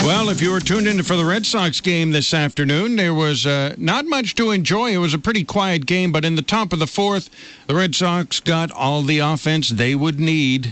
Well, if you were tuned in for the Red Sox game this afternoon, there was not much to enjoy. It was a pretty quiet game, but in the top of the fourth, the Red Sox got all the offense they would need.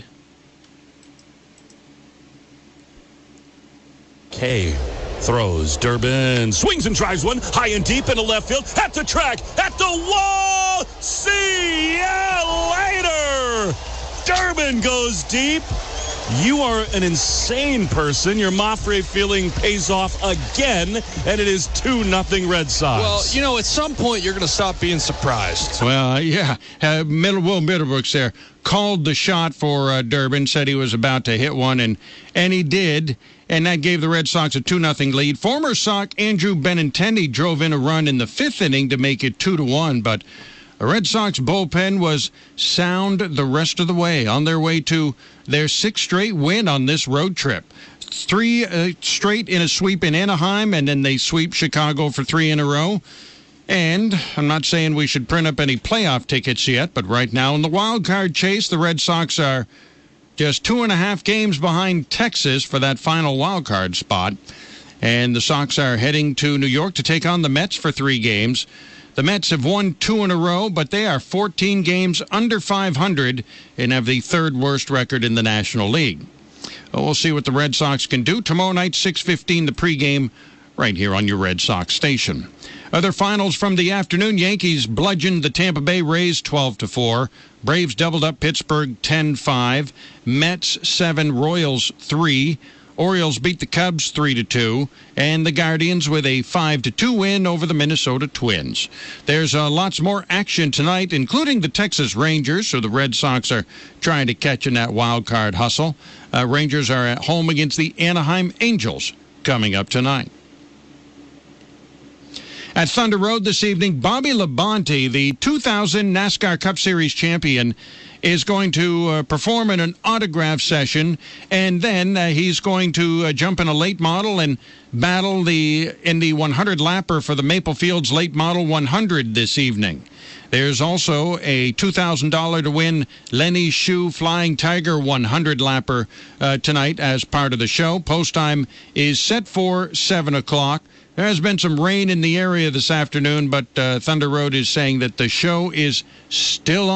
Kay throws. Durbin swings and drives one high and deep into left field. At the track, at the wall. See ya later. Durbin goes deep. You are an insane person. Your Mafre feeling pays off again, and it is 2-0 Red Sox. Well, at some point you're going to stop being surprised. Well, yeah. Will Middlebrooks there called the shot for Durbin, said he was about to hit one, and he did, and that gave the Red Sox a 2-0 lead. Former Sox Andrew Benintendi drove in a run in the fifth inning to make it 2-1, but the Red Sox bullpen was sound the rest of the way, on their way to their sixth straight win on this road trip. Three straight in a sweep in Anaheim, and then they sweep Chicago for 3 in a row. And I'm not saying we should print up any playoff tickets yet, but right now in the wild card chase, the Red Sox are just 2.5 games behind Texas for that final wild card spot. And the Sox are heading to New York to take on the Mets for 3 games. The Mets have won 2 in a row, but they are 14 games under 500 and have the third worst record in the National League. We'll see what the Red Sox can do. Tomorrow night, 6:15, the pregame, right here on your Red Sox station. Other finals from the afternoon: Yankees bludgeoned the Tampa Bay Rays 12-4. Braves doubled up Pittsburgh 10-5. Mets 7, Royals 3. Orioles beat the Cubs 3-2, and the Guardians with a 5-2 win over the Minnesota Twins. There's lots more action tonight, including the Texas Rangers, so the Red Sox are trying to catch in that wild card hustle. Rangers are at home against the Anaheim Angels coming up tonight. At Thunder Road this evening, Bobby Labonte, the 2000 NASCAR Cup Series champion, is going to perform in an autograph session, and then he's going to jump in a late model and battle in the 100 lapper for the Maple Fields Late Model 100 this evening. There's also a $2,000 to win Lenny Shue Flying Tiger 100 lapper tonight as part of the show. Post time is set for 7 o'clock. There has been some rain in the area this afternoon, but Thunder Road is saying that the show is still on.